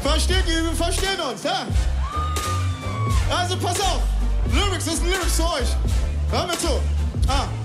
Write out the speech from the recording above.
Versteht ihr? Wir verstehen uns, ja? Also pass auf. Lyrics ist ein Lyrics für euch. Hör mir zu.